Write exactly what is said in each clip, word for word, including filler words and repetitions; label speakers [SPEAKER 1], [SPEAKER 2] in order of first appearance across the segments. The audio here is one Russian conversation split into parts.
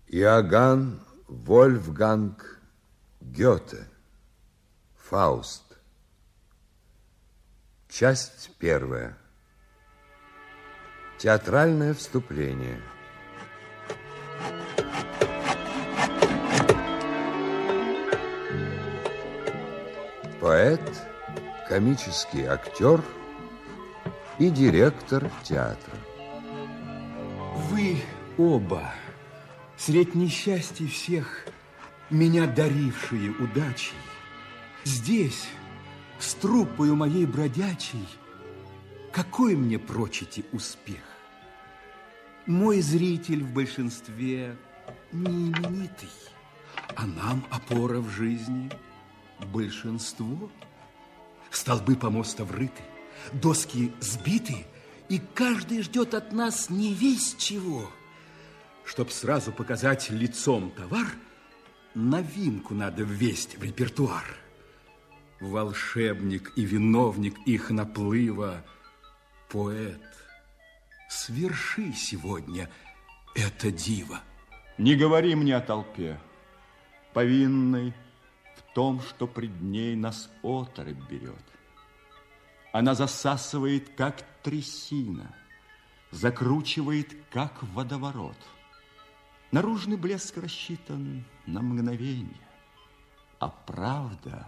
[SPEAKER 1] Иоганн Вольфганг Гёте. Фауст. Часть первая. Театральное вступление. Поэт, комический актер и директор театра.
[SPEAKER 2] Вы оба, средь несчастий всех, меня дарившие удачей, здесь, с труппою моей бродячей, какой мне прочите успех? Мой зритель в большинстве не именитый, а нам опора в жизни большинство. Столбы помоста врыты, доски сбиты, и каждый ждет от нас не весть чего. Чтоб сразу показать лицом товар, новинку надо ввесть в репертуар. Волшебник и виновник их наплыва, поэт, сверши сегодня это диво.
[SPEAKER 3] Не говори мне о толпе, повинной в том, что пред ней нас оторопь берет. Она засасывает, как трясина, закручивает, как водоворот. Наружный блеск рассчитан на мгновение, а правда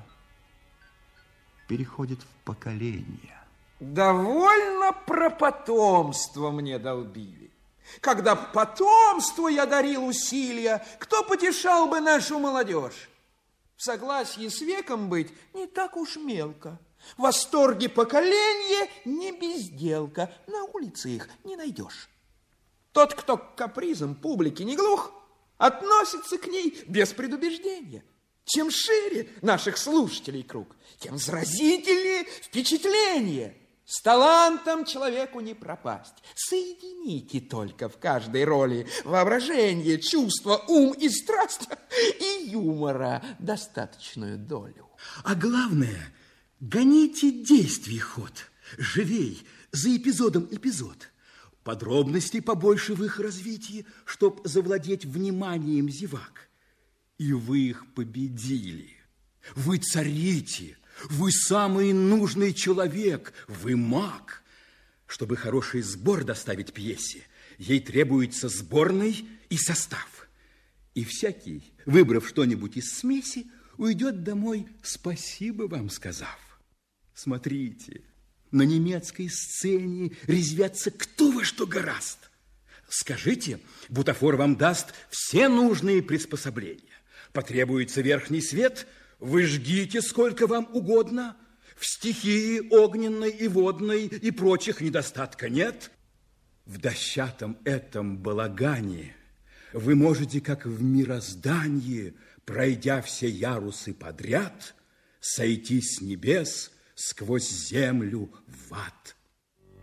[SPEAKER 3] переходит в поколение.
[SPEAKER 4] Довольно про потомство мне долбили. Когда б потомству я дарил усилия, кто потешал бы нашу молодежь? В согласии с веком быть не так уж мелко. В восторге поколения не безделка. На улице их не найдешь. Тот, кто к капризам публики не глух, относится к ней без предубеждения. Чем шире наших слушателей круг, тем заразительнее впечатление. С талантом человеку не пропасть. Соедините только в каждой роли воображение, чувство, ум и страсть, и юмора достаточную долю.
[SPEAKER 2] А главное, гоните действий ход, живей, за эпизодом эпизод. Подробностей побольше в их развитии, чтоб завладеть вниманием зевак. И вы их победили. Вы царите. Вы самый нужный человек, вы маг. Чтобы хороший сбор доставить пьесе, ей требуется сборный и состав. И всякий, выбрав что-нибудь из смеси, уйдет домой, спасибо вам сказав. Смотрите, на немецкой сцене резвятся кто во что горазд. Скажите, бутафор вам даст все нужные приспособления. Потребуется верхний свет – вы жгите сколько вам угодно, в стихии огненной и водной и прочих недостатка нет. В дощатом этом балагане вы можете, как в мироздании, пройдя все ярусы подряд, сойти с небес сквозь землю в ад.